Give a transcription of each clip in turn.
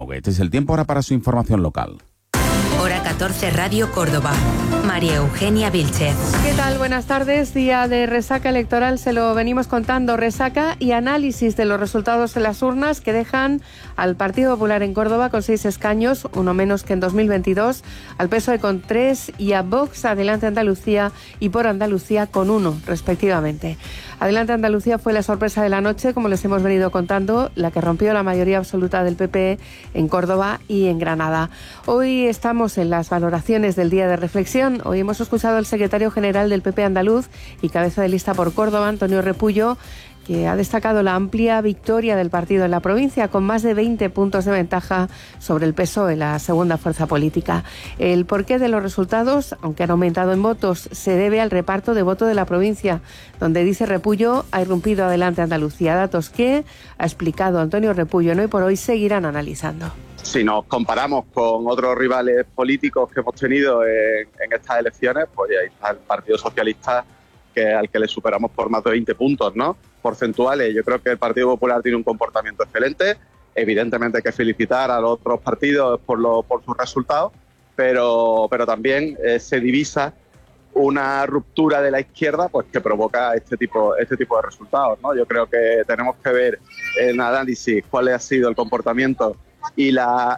Noguet. Es el tiempo ahora para su información local. Hora 14, Radio Córdoba. María Eugenia Vilchez. ¿Qué tal? Buenas tardes. Día de resaca electoral, se lo venimos contando. Resaca y análisis de los resultados de las urnas que dejan al Partido Popular en Córdoba con 6 escaños, uno menos que en 2022, al PSOE con 3 y a Vox, Adelante Andalucía y Por Andalucía con 1, respectivamente. Adelante Andalucía fue la sorpresa de la noche, como les hemos venido contando, la que rompió la mayoría absoluta del PP en Córdoba y en Granada. Hoy estamos en las valoraciones del día de reflexión. Hoy hemos escuchado al secretario general del PP andaluz y cabeza de lista por Córdoba, Antonio Repullo, que ha destacado la amplia victoria del partido en la provincia, con más de 20 puntos de ventaja sobre el PSOE, la segunda fuerza política. El porqué de los resultados, aunque han aumentado en votos, se debe al reparto de voto de la provincia, donde, dice Repullo, ha irrumpido Adelante Andalucía. Datos que, ha explicado Antonio Repullo, en Hoy por Hoy seguirán analizando. Si nos comparamos con otros rivales políticos que hemos tenido en estas elecciones, pues ahí está el Partido Socialista, al que le superamos por más de 20 puntos, ¿no?, porcentuales. Yo creo que el Partido Popular tiene un comportamiento excelente. Evidentemente hay que felicitar a los otros partidos por sus resultados, pero también se divisa una ruptura de la izquierda, pues, que provoca este tipo de resultados, ¿no? Yo creo que tenemos que ver en análisis cuál ha sido el comportamiento y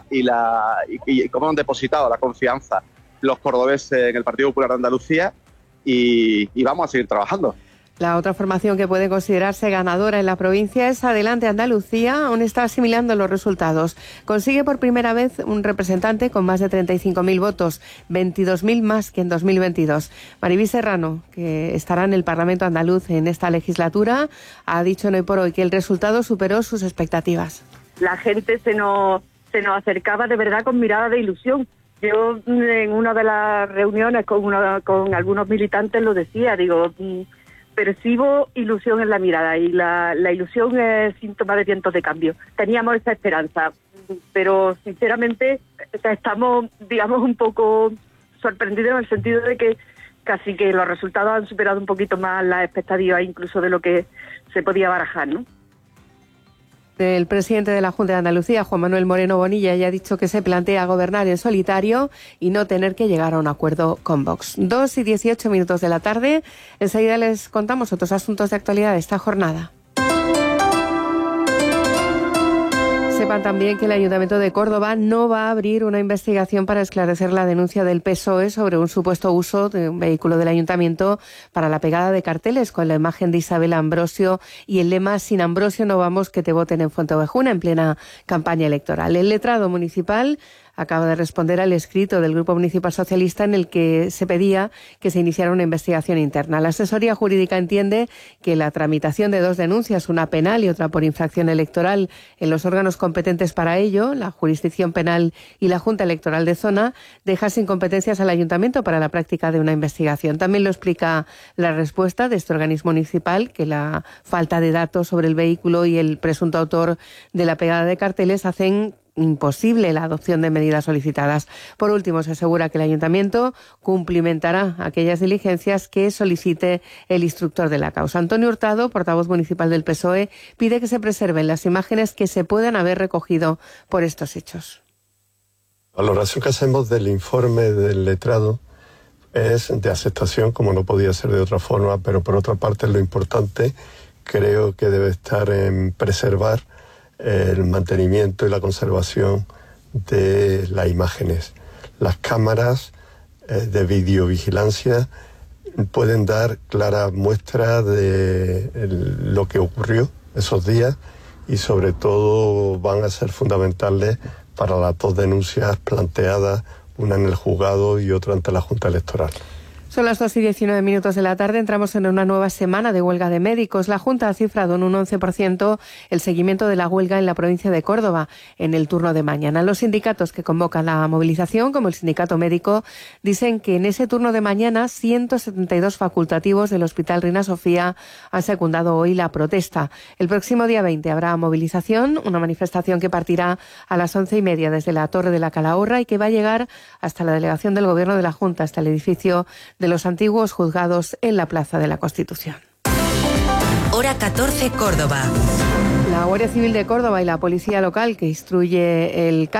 cómo han depositado la confianza los cordobeses en el Partido Popular de Andalucía, y vamos a seguir trabajando. La otra formación que puede considerarse ganadora en la provincia es Adelante Andalucía, aún está asimilando los resultados. Consigue por primera vez un representante con más de 35.000 votos, 22.000 más que en 2022. Maribí Serrano, que estará en el Parlamento andaluz en esta legislatura, ha dicho en Hoy por Hoy que el resultado superó sus expectativas. La gente se nos acercaba de verdad con mirada de ilusión. Yo en una de las reuniones con algunos militantes lo decía, digo, percibo ilusión en la mirada, y la ilusión es síntoma de vientos de cambio. Teníamos esa esperanza, pero sinceramente estamos, digamos, un poco sorprendidos en el sentido de que casi que los resultados han superado un poquito más las expectativas incluso de lo que se podía barajar, ¿no? El presidente de la Junta de Andalucía, Juan Manuel Moreno Bonilla, ya ha dicho que se plantea gobernar en solitario y no tener que llegar a un acuerdo con Vox. 2:18 de la tarde. Enseguida les contamos otros asuntos de actualidad de esta jornada. Sepan también que el Ayuntamiento de Córdoba no va a abrir una investigación para esclarecer la denuncia del PSOE sobre un supuesto uso de un vehículo del Ayuntamiento para la pegada de carteles con la imagen de Isabel Ambrosio y el lema "Sin Ambrosio no vamos, que te voten en Fuenteovejuna", en plena campaña electoral. El letrado municipal acaba de responder al escrito del Grupo Municipal Socialista en el que se pedía que se iniciara una investigación interna. La asesoría jurídica entiende que la tramitación de 2 denuncias, una penal y otra por infracción electoral, en los órganos competentes para ello, la Jurisdicción Penal y la Junta Electoral de Zona, deja sin competencias al Ayuntamiento para la práctica de una investigación. También lo explica la respuesta de este organismo municipal, que la falta de datos sobre el vehículo y el presunto autor de la pegada de carteles hacen imposible la adopción de medidas solicitadas. Por último, se asegura que el Ayuntamiento cumplimentará aquellas diligencias que solicite el instructor de la causa. Antonio Hurtado, portavoz municipal del PSOE, pide que se preserven las imágenes que se puedan haber recogido por estos hechos. La valoración que hacemos del informe del letrado es de aceptación, como no podía ser de otra forma, pero por otra parte lo importante creo que debe estar en preservar el mantenimiento y la conservación de las imágenes. Las cámaras de videovigilancia pueden dar clara muestra de lo que ocurrió esos días y sobre todo van a ser fundamentales para las 2 denuncias planteadas, una en el juzgado y otra ante la Junta Electoral. Son las 2:19 de la tarde. Entramos en una nueva semana de huelga de médicos. La Junta ha cifrado en un 11% el seguimiento de la huelga en la provincia de Córdoba en el turno de mañana. Los sindicatos que convocan la movilización, como el Sindicato Médico, dicen que en ese turno de mañana 172 facultativos del Hospital Reina Sofía han secundado hoy la protesta. El próximo día 20 habrá movilización, una manifestación que partirá a las 11:30 desde la Torre de la Calahorra y que va a llegar hasta la delegación del Gobierno de la Junta, hasta el edificio de los antiguos juzgados en la Plaza de la Constitución. Hora 14, Córdoba. La Guardia Civil de Córdoba y la Policía Local, que instruye el